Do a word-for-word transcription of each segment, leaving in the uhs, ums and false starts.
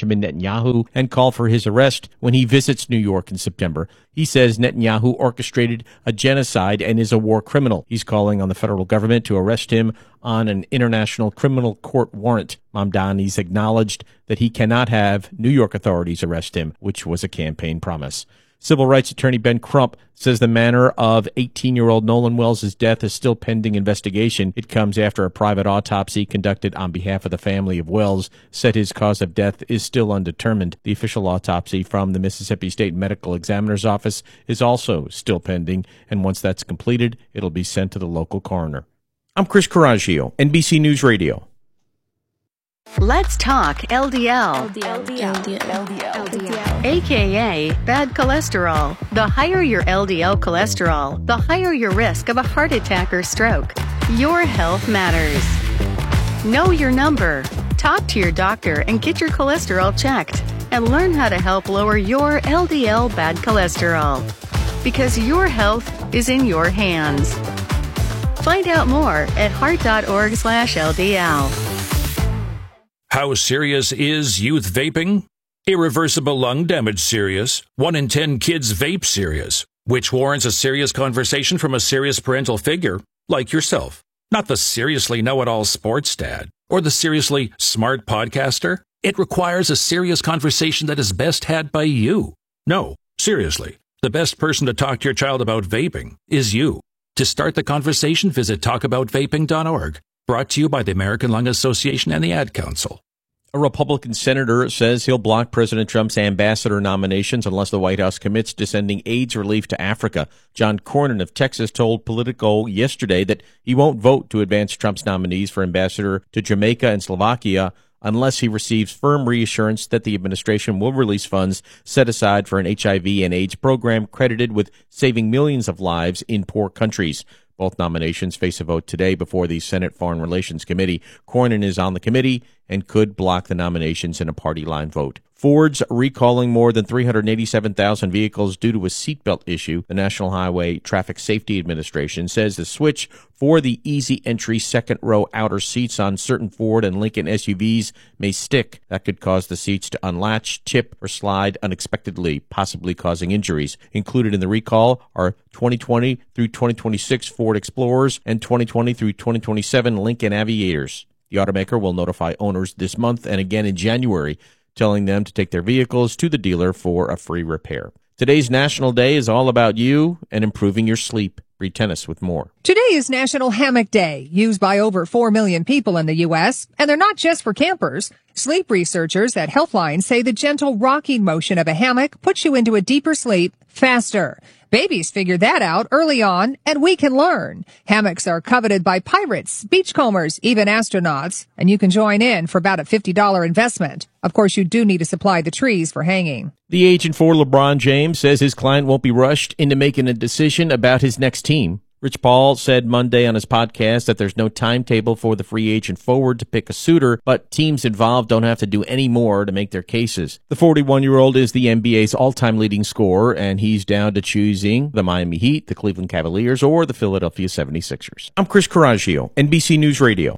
Benjamin Netanyahu and call for his arrest when he visits New York in September. He says Netanyahu orchestrated a genocide and is a war criminal. He's calling on the federal government to arrest him on an international criminal court warrant. Mamdani's acknowledged that he cannot have New York authorities arrest him, which was a campaign promise. Civil rights attorney Ben Crump says the manner of eighteen-year-old Nolan Wells' death is still pending investigation. It comes after a private autopsy conducted on behalf of the family of Wells said his cause of death is still undetermined. The official autopsy from the Mississippi State Medical Examiner's Office is also still pending, and once that's completed, it'll be sent to the local coroner. I'm Chris Coraggio, N B C News Radio. Let's talk L D L. L D L. L D L. L D L. L D L. A K A bad cholesterol. The higher your L D L cholesterol, the higher your risk of a heart attack or stroke. Your health matters. Know your number. Talk to your doctor and get your cholesterol checked. And learn how to help lower your L D L bad cholesterol. Because your health is in your hands. Find out more at heart.org slash LDL. How serious is youth vaping? Irreversible lung damage serious. One in ten kids vape serious, which warrants a serious conversation from a serious parental figure like yourself. Not the seriously know-it-all sports dad or the seriously smart podcaster. It requires a serious conversation that is best had by you. No, seriously, the best person to talk to your child about vaping is you. To start the conversation, visit talk about vaping dot org. Brought to you by the American Lung Association and the Ad Council. A Republican senator says he'll block President Trump's ambassador nominations unless the White House commits to sending AIDS relief to Africa. John Cornyn of Texas told Politico yesterday that he won't vote to advance Trump's nominees for ambassador to Jamaica and Slovakia unless he receives firm reassurance that the administration will release funds set aside for an H I V and AIDS program credited with saving millions of lives in poor countries. Both nominations face a vote today before the Senate Foreign Relations Committee. Cornyn is on the committee and could block the nominations in a party line vote. Ford's recalling more than three hundred eighty-seven thousand vehicles due to a seatbelt issue. The National Highway Traffic Safety Administration says the switch for the easy entry second row outer seats on certain Ford and Lincoln S U Vs may stick. That could cause the seats to unlatch, tip, or slide unexpectedly, possibly causing injuries. Included in the recall are twenty twenty through twenty twenty-six Ford Explorers and twenty twenty through twenty twenty-seven Lincoln Aviators. The automaker will notify owners this month and again in January, telling them to take their vehicles to the dealer for a free repair. Today's National Day is all about you and improving your sleep. Read Tennis with more. Today is National Hammock Day, used by over four million people in the U S, and they're not just for campers. Sleep researchers at Healthline say the gentle rocking motion of a hammock puts you into a deeper sleep faster. Babies figured that out early on, and we can learn. Hammocks are coveted by pirates, beachcombers, even astronauts, and you can join in for about a fifty dollars investment. Of course, you do need to supply the trees for hanging. The agent for LeBron James says his client won't be rushed into making a decision about his next team. Rich Paul said Monday on his podcast that there's no timetable for the free agent forward to pick a suitor, but teams involved don't have to do any more to make their cases. The forty-one-year-old is the N B A's all-time leading scorer, and he's down to choosing the Miami Heat, the Cleveland Cavaliers, or the Philadelphia seventy-sixers. I'm Chris Coraggio, N B C News Radio.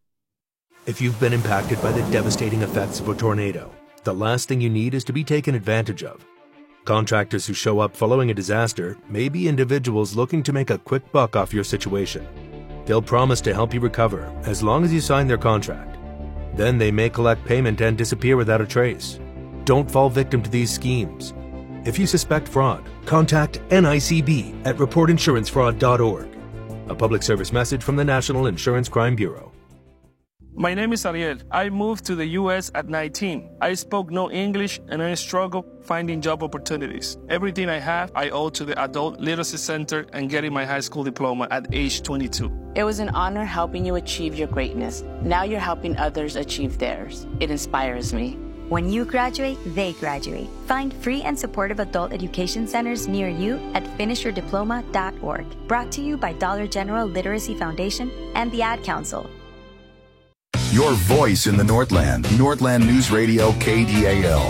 If you've been impacted by the devastating effects of a tornado, the last thing you need is to be taken advantage of. Contractors who show up following a disaster may be individuals looking to make a quick buck off your situation. They'll promise to help you recover as long as you sign their contract. Then they may collect payment and disappear without a trace. Don't fall victim to these schemes. If you suspect fraud, contact N I C B at report insurance fraud dot org. A public service message from the National Insurance Crime Bureau. My name is Ariel. I moved to the U S at nineteen. I spoke no English and I struggled finding job opportunities. Everything I have, I owe to the Adult Literacy Center and getting my high school diploma at age twenty-two. It was an honor helping you achieve your greatness. Now you're helping others achieve theirs. It inspires me. When you graduate, they graduate. Find free and supportive adult education centers near you at finish your diploma dot org. Brought to you by Dollar General Literacy Foundation and the Ad Council. Your voice in the Northland. Northland News Radio, K D A L.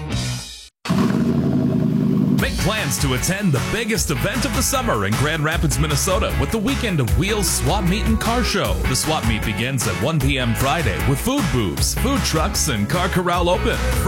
Make plans to attend the biggest event of the summer in Grand Rapids, Minnesota with the Weekend of Wheels Swap Meet and Car Show. The swap meet begins at one p.m. Friday with food booths, food trucks, and car corral open.